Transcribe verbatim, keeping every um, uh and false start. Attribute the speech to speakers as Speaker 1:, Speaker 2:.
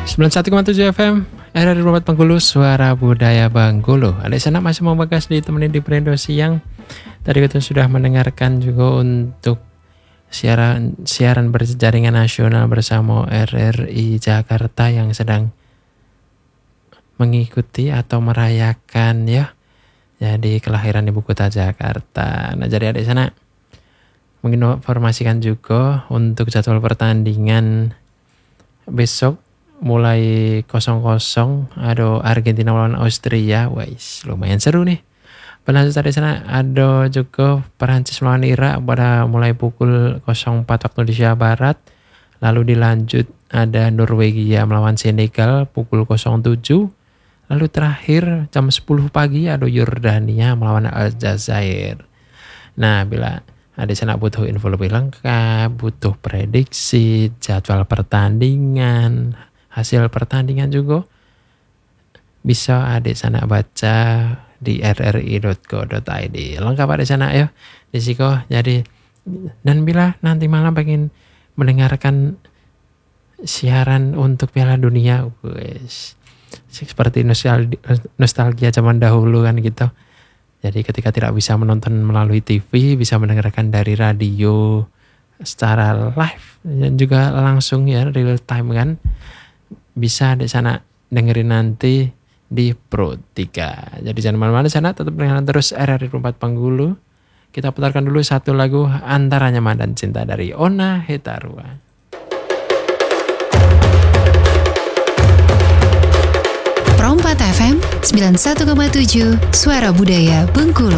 Speaker 1: sembilan puluh satu koma tujuh F M R R I Rumah Bengkulu, Suara Budaya Bengkulu. Adik sana masih mau bagas ditemenin di Perindo Siang. Tadi kita sudah mendengarkan juga untuk siaran siaran berjaringan nasional bersama R R I Jakarta yang sedang mengikuti atau merayakan ya. Jadi kelahiran ibu kota Jakarta. Nah, jadi adik sana menginformasikan juga untuk jadwal pertandingan besok mulai kosong kosong ada Argentina melawan Austria. Wais, lumayan seru nih. Berlanjut dari sana ada juga Perancis melawan Irak pada mulai pukul nol empat waktu Indonesia Barat. Lalu dilanjut ada Norwegia melawan Senegal pukul nol tujuh. Lalu terakhir jam sepuluh pagi ada Yordania melawan Aljazair. Nah, bila ada sana butuh info lebih lengkap, butuh prediksi, jadwal pertandingan, hasil pertandingan juga bisa adik sana baca di r r i dot co dot i d. Lengkap adik sana ya. Di siko. Jadi dan bila nanti malam pengen mendengarkan siaran untuk Piala Dunia, wes seperti nostalgia, nostalgia zaman dahulu kan gitu. Jadi ketika tidak bisa menonton melalui T V, bisa mendengarkan dari radio secara live dan juga langsung ya real time kan. Bisa di sana dengerin nanti di Pro tiga. Jadi jangan mana-mana sana, tetap dengarkan terus R R I Rumah Bengkulu. Kita putarkan dulu satu lagu Antaranya Madan Cinta dari Ona Hetarua.
Speaker 2: Pro empat F M sembilan puluh satu koma tujuh Suara Budaya Bengkulu.